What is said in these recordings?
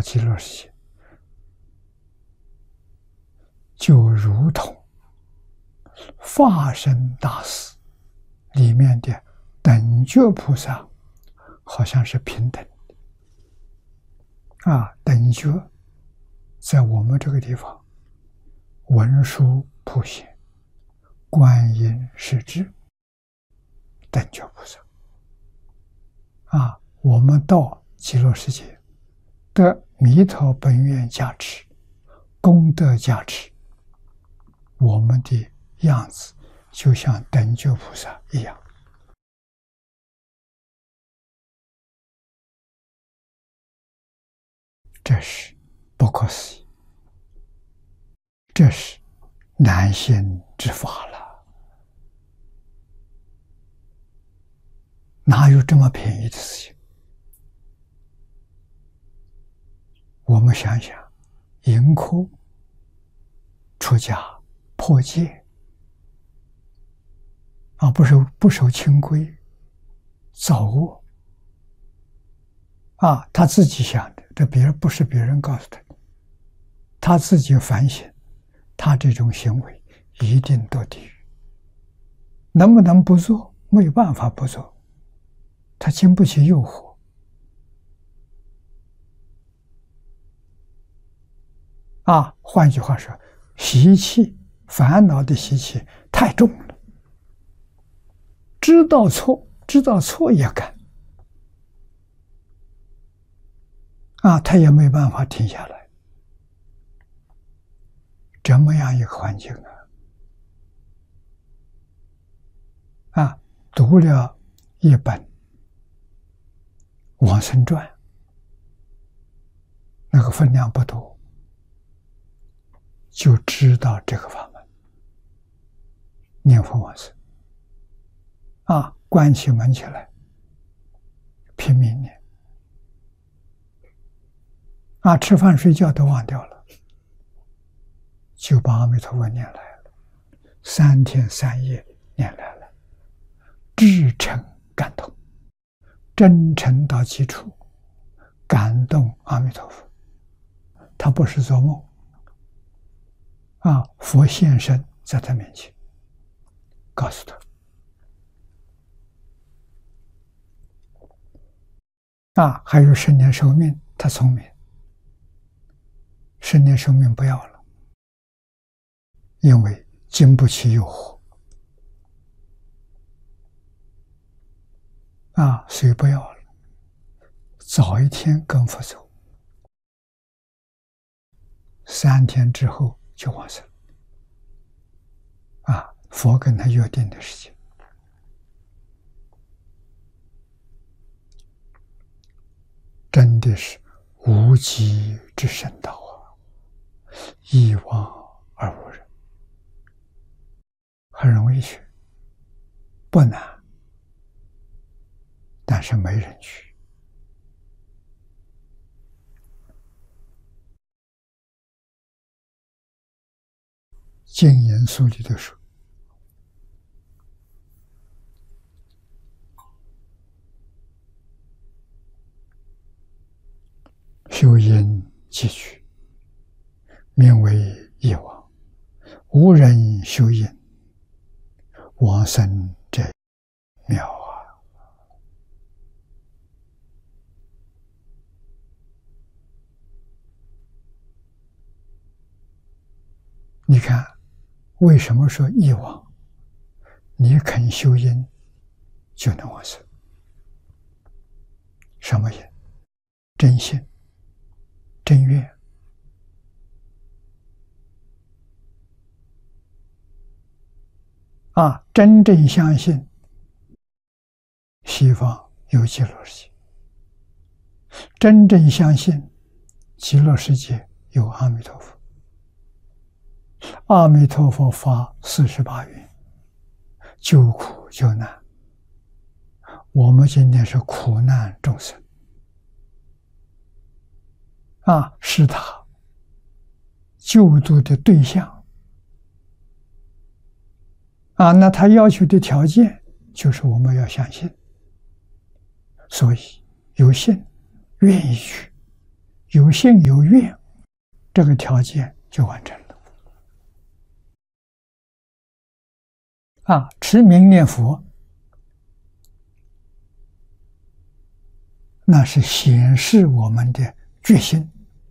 极乐世界，就如同化身大士里面的等觉菩萨，好像是平等的。等觉在我们这个地方，文殊普贤、观音是智，等觉菩萨。我们到极乐世界得弥陀本愿加持、功德加持，我们的样子就像等觉菩萨一样。这是不可思议，这是难行之法了。哪有这么便宜的事情？我们想想，盈科出家破戒不守清规，造恶他自己想的，这不是别人告诉他的，他自己反省，他这种行为一定堕地狱。能不能不做？没有办法不做，他经不起诱惑。换句话说，习气、烦恼的习气太重了，知道错也干他也没办法停下来。这么样一个环境读了一本《往生传》，那个分量不多，就知道这个法门，念佛往生关起门起来拼命念吃饭睡觉都忘掉了，就把阿弥陀佛念来了，3天3夜念来了，至诚感动，真诚到极处，感动阿弥陀佛。他不是做梦佛现身在他面前，告诉他还有10年寿命，他聪明，10年寿命不要了，因为经不起诱惑所以不要了。早一天跟佛走，3天之后就往生佛跟他约定的时间。真的是无极之深道一往而无人，很容易去，不难，但是没人去。净言书里头说，修因积聚，名为业往，无人修因，往生者妙你看，为什么说业往？你肯修因，就能往生。什么因？真心、真愿。真正相信西方有极乐世界，真正相信极乐世界有阿弥陀佛，阿弥陀佛发48愿，救苦救难。我们今天是苦难众生是他救度的对象那他要求的条件就是我们要相信，所以有信愿意去， 有信有愿，这个条件就完成了。持名念佛，那是显示我们的决心，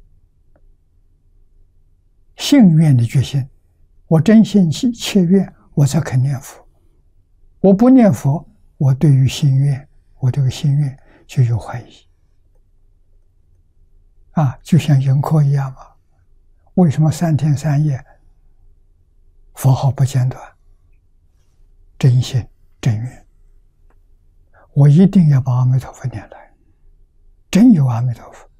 信愿的决心。我真心切愿，我才肯念佛。我不念佛，我对于心愿，我这个心愿就有怀疑。就像迎客一样嘛，为什么3天3夜佛号不间断？真心真愿，我一定要把阿弥陀佛念来，真有阿弥陀佛。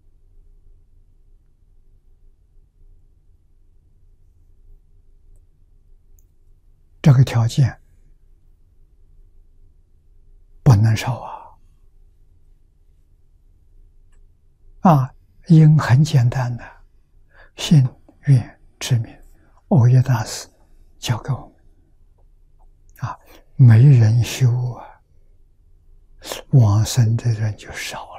这个条件不能少因很简单的，信愿持名，欧耶大师教给我们没人修往生的人就少